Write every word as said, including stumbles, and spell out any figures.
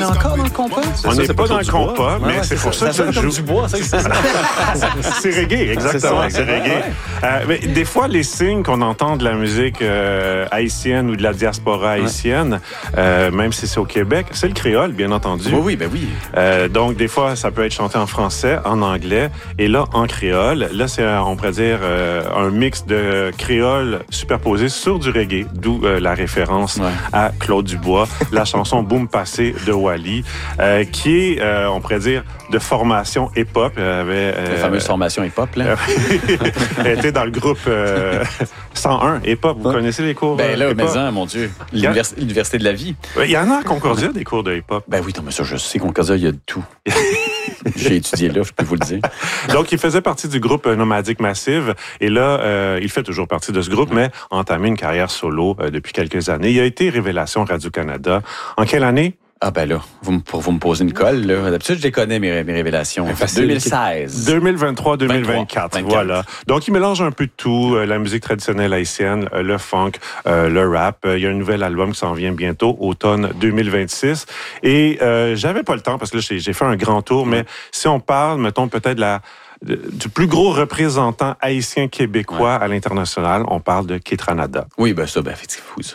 encore dans le compas? On n'est pas dans le compas, mais c'est pour ça que ça joue. du bois, ça, c'est ça. C'est reggae, exactement. C'est reggae. Euh, mais des fois, les signes qu'on entend de la musique euh, haïtienne ou de la diaspora haïtienne, euh, même si c'est au Québec, c'est le créole, bien entendu. Oui, oui, ben oui. Euh, donc, des fois, ça peut être chanté en français, en anglais, et là, en créole. Là, c'est, on pourrait dire, euh, un mix de créole superposé sur du reggae, d'où euh, la référence ouais. à Claude Dubois, la chanson Boom Passé de Wally, euh, qui est, euh, on pourrait dire, de formation hip-hop. Euh, avait, euh, la fameuse formation hip-hop, là. Elle était dans le groupe euh, cent un hip-hop. Vous ouais. connaissez les cours ben là, hip-hop? Mais ça, mon Dieu, L'univers... l'université de la vie. Il y en a à Concordia, des cours de hip-hop. Ben oui, non, mais ça, je sais, Concordia, il y a de tout. J'ai étudié là, je peux vous le dire. Donc, il faisait partie du groupe Nomadic Massive. Et là, euh, il fait toujours partie de ce groupe, mais a entamé une carrière solo euh, depuis quelques années. Il a été Révélation Radio-Canada. En quelle année? Ah ben là, vous me, pour vous me poser une colle, là. D'habitude, je les connais, mes, mes révélations. deux mille seize. deux mille vingt-trois deux mille vingt-quatre, voilà. Donc, il mélange un peu de tout, euh, la musique traditionnelle haïtienne, euh, le funk, euh, le rap. Euh, il y a un nouvel album qui s'en vient bientôt, automne deux mille vingt-six. Et euh, j'avais pas le temps, parce que là, j'ai, j'ai fait un grand tour, mais si on parle, mettons, peut-être de la... du plus gros représentant haïtien québécois ouais. à l'international, on parle de Kétranada. Oui, ben ça, ben c'est fou ça.